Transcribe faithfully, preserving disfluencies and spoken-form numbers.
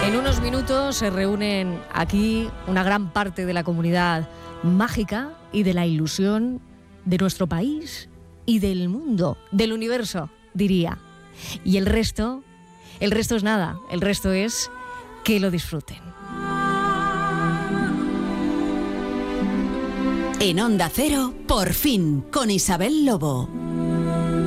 En unos minutos se reúnen aquí una gran parte de la comunidad mágica y de la ilusión de nuestro país y del mundo, del universo, diría. Y el resto, el resto es nada, el resto es que lo disfruten. En Onda Cero, por fin, con Isabel Lobo.